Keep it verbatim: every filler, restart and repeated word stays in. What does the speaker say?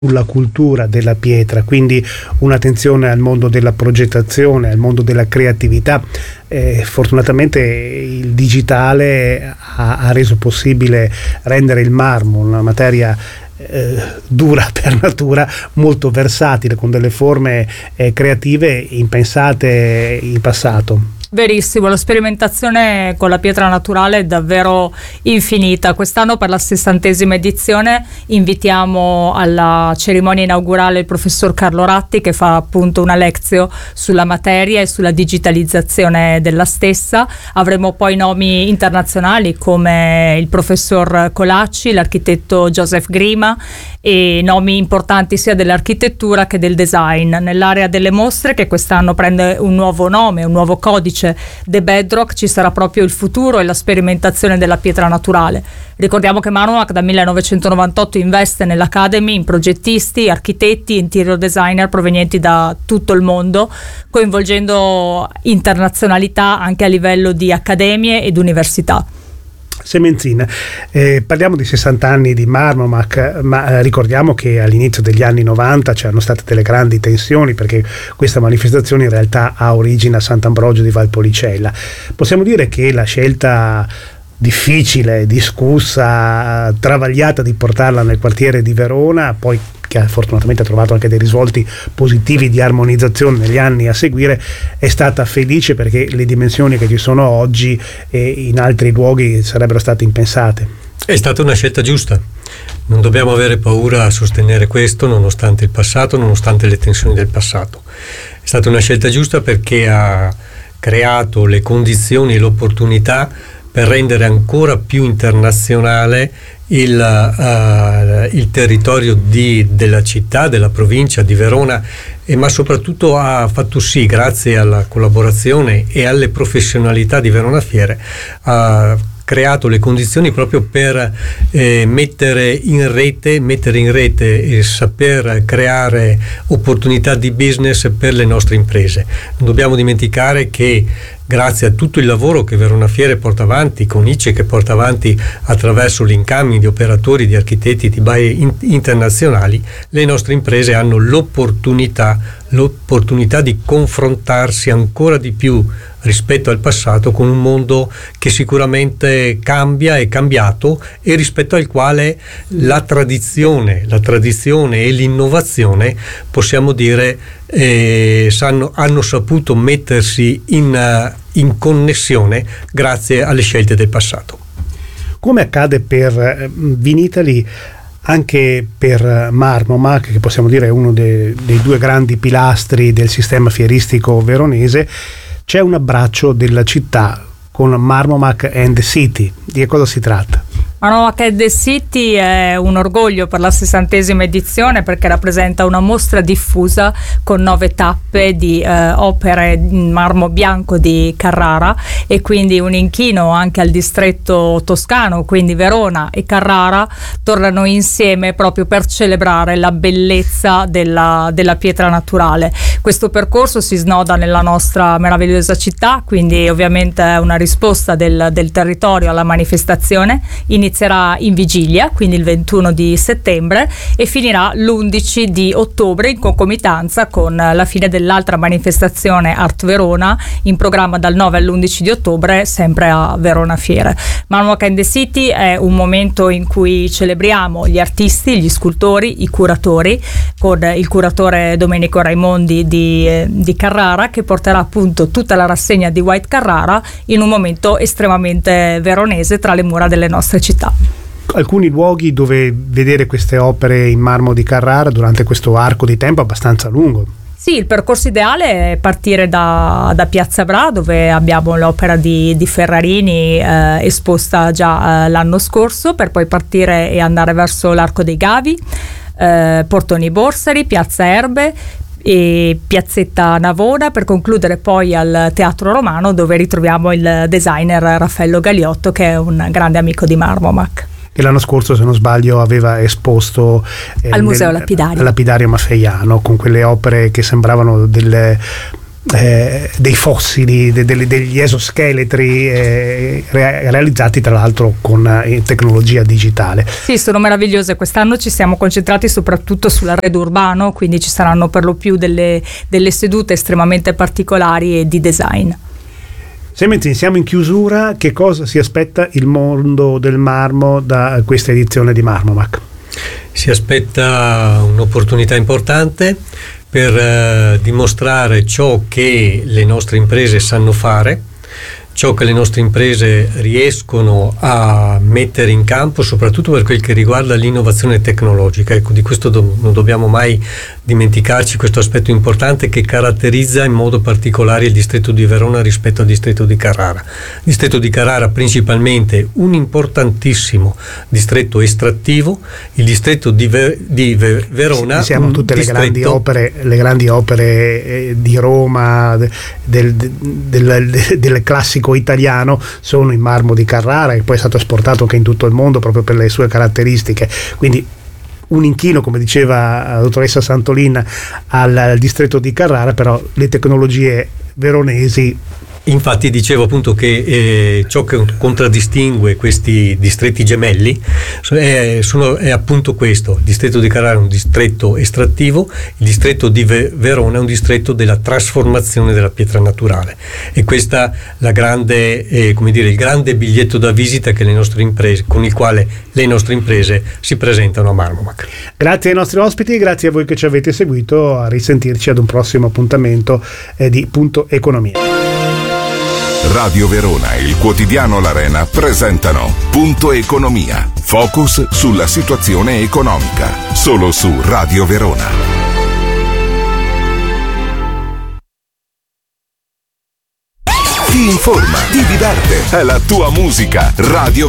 sulla cultura della pietra, quindi un'attenzione al mondo della progettazione, al mondo della creatività. Eh, fortunatamente il digitale ha, ha reso possibile rendere il marmo una materia eh, dura per natura, molto versatile, con delle forme eh, creative impensate in passato. Verissimo, la sperimentazione con la pietra naturale è davvero infinita. Quest'anno per la sessantesima edizione invitiamo alla cerimonia inaugurale il professor Carlo Ratti, che fa appunto una lezione sulla materia e sulla digitalizzazione della stessa. Avremo poi nomi internazionali come il professor Colacci, l'architetto Joseph Grima e nomi importanti sia dell'architettura che del design. Nell'area delle mostre, che quest'anno prende un nuovo nome, un nuovo codice, The Bedrock, ci sarà proprio il futuro e la sperimentazione della pietra naturale. Ricordiamo che Marmomac da millenovecentonovantotto investe nell'Academy in progettisti, architetti, interior designer provenienti da tutto il mondo, coinvolgendo internazionalità anche a livello di accademie ed università. Semenzina, eh, parliamo di sessanta anni di Marmomac, ma eh, ricordiamo che all'inizio degli anni novanta c'erano state delle grandi tensioni, perché questa manifestazione in realtà ha origine a Sant'Ambrogio di Valpolicella. Possiamo dire che la scelta difficile, discussa, travagliata di portarla nel quartiere di Verona, poi che fortunatamente ha trovato anche dei risvolti positivi di armonizzazione negli anni a seguire, è stata felice, perché le dimensioni che ci sono oggi eh, in altri luoghi sarebbero state impensate. È stata una scelta giusta, non dobbiamo avere paura a sostenere questo nonostante il passato, nonostante le tensioni del passato. È stata una scelta giusta perché ha creato le condizioni e l'opportunità per rendere ancora più internazionale il, uh, il territorio di, della città, della provincia di Verona, e ma soprattutto ha fatto sì, grazie alla collaborazione e alle professionalità di Verona Fiere, ha creato le condizioni proprio per eh, mettere in rete, mettere in rete e saper creare opportunità di business per le nostre imprese. Non dobbiamo dimenticare che grazie a tutto il lavoro che Verona Fiere porta avanti, con I C E che porta avanti attraverso l'incoming di operatori, di architetti, di buyer in- internazionali, le nostre imprese hanno l'opportunità, l'opportunità di confrontarsi ancora di più rispetto al passato con un mondo che sicuramente cambia, è cambiato, e rispetto al quale la tradizione, la tradizione e l'innovazione, possiamo dire, eh, sanno, hanno saputo mettersi in, uh, in connessione grazie alle scelte del passato. Come accade per Vinitaly, anche per Marmomac, che possiamo dire è uno de, dei due grandi pilastri del sistema fieristico veronese, c'è un abbraccio della città con Marmomac and the City. Di che cosa si tratta? Marmomac and the City è un orgoglio per la sessantesima edizione, perché rappresenta una mostra diffusa con nove tappe di eh, opere in marmo bianco di Carrara, e quindi un inchino anche al distretto toscano, quindi Verona e Carrara tornano insieme proprio per celebrare la bellezza della, della pietra naturale. Questo percorso si snoda nella nostra meravigliosa città, quindi ovviamente è una risposta del, del territorio alla manifestazione. Inizierà in vigilia, quindi il ventuno di settembre, e finirà l'undici di ottobre, in concomitanza con la fine dell'altra manifestazione Art Verona, in programma dal nove all'undici di ottobre, sempre a Verona Fiere. Marmomac and the City è un momento in cui celebriamo gli artisti, gli scultori, i curatori, con il curatore Domenico Raimondi di, eh, di Carrara, che porterà appunto tutta la rassegna di White Carrara in un momento estremamente veronese tra le mura delle nostre città. Alcuni luoghi dove vedere queste opere in marmo di Carrara durante questo arco di tempo abbastanza lungo. Sì, il percorso ideale è partire da, da Piazza Bra, dove abbiamo l'opera di, di Ferrarini eh, esposta già eh, l'anno scorso, per poi partire e andare verso l'Arco dei Gavi, eh, Portoni Borsari, Piazza Erbe e Piazzetta Navona, per concludere poi al Teatro Romano, dove ritroviamo il designer Raffaello Galiotto, che è un grande amico di Marmomac, che l'anno scorso, se non sbaglio, aveva esposto eh, al Museo nel, Lapidario. Lapidario Maffeiano, con quelle opere che sembravano delle eh, dei fossili, de, de, degli esoscheletri eh, re, realizzati tra l'altro con eh, tecnologia digitale. Sì, sono meravigliose. Quest'anno ci siamo concentrati soprattutto sull'arredo urbano, quindi ci saranno per lo più delle, delle sedute estremamente particolari e di design. Se siamo in chiusura, che cosa si aspetta il mondo del marmo da questa edizione di Marmomac? Si aspetta un'opportunità importante per eh, dimostrare ciò che le nostre imprese sanno fare, ciò che le nostre imprese riescono a mettere in campo, soprattutto per quel che riguarda l'innovazione tecnologica. Ecco, di questo do- non dobbiamo mai dimenticarci, questo aspetto importante che caratterizza in modo particolare il distretto di Verona rispetto al distretto di Carrara. Il distretto di Carrara principalmente un importantissimo distretto estrattivo, il distretto di, Ver- di Ver- Verona siamo tutte le grandi opere, le grandi opere eh, di Roma, del, del, del, del classico italiano, sono in marmo di Carrara, che poi è stato esportato anche in tutto il mondo proprio per le sue caratteristiche. Quindi un inchino, come diceva la dottoressa Santolin, al, al distretto di Carrara, però le tecnologie veronesi. Infatti dicevo appunto che eh, ciò che contraddistingue questi distretti gemelli è, sono, è appunto questo: il distretto di Carrara è un distretto estrattivo, il distretto di Verona è un distretto della trasformazione della pietra naturale, e questa la grande, eh, come dire, il grande biglietto da visita che le nostre imprese, con il quale le nostre imprese si presentano a Marmomac. Grazie ai nostri ospiti, grazie a voi che ci avete seguito, a risentirci ad un prossimo appuntamento eh, di Punto Economia. Radio Verona e il quotidiano L'Arena presentano Punto Economia. Focus sulla situazione economica. Solo su Radio Verona. Ti informa, ti diverte. È la tua musica. Radio